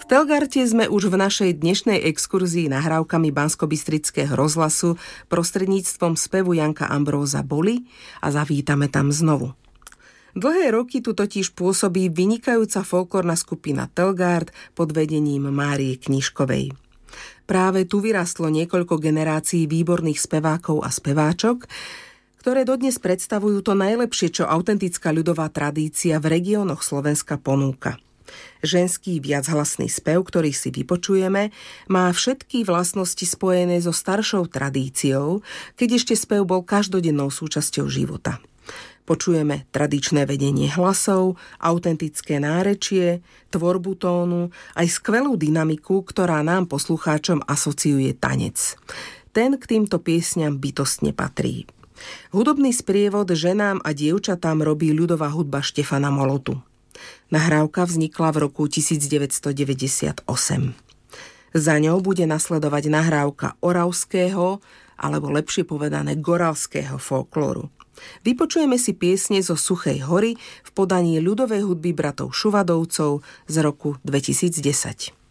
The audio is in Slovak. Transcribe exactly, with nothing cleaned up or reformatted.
Telgarte sme už v našej dnešnej exkurzii nahrávkami Banskobystrického rozhlasu prostredníctvom spevu Janka Ambróza boli a zavítame tam znovu. Dlhé roky tu totiž pôsobí vynikajúca folklórna skupina Telgart pod vedením Márie Knižkovej. Práve tu vyrastlo niekoľko generácií výborných spevákov a speváčok, ktoré dodnes predstavujú to najlepšie, čo autentická ľudová tradícia v regiónoch Slovenska ponúka. Ženský viachlasný spev, ktorý si vypočujeme, má všetky vlastnosti spojené so staršou tradíciou, keď ešte spev bol každodennou súčasťou života. Počujeme tradičné vedenie hlasov, autentické nárečie, tvorbu tónu, aj skvelú dynamiku, ktorá nám poslucháčom asociuje tanec. Ten k týmto piesňam bytostne patrí. Hudobný sprievod ženám a dievčatám robí ľudová hudba Štefana Molotu. Nahrávka vznikla v roku devätnásťstodeväťdesiatosem. Za ňou bude nasledovať nahrávka oravského, alebo lepšie povedané goralského folklóru. Vypočujeme si piesne zo Suchej hory v podaní ľudovej hudby bratov Šuvadovcov z roku dvetisícdesať.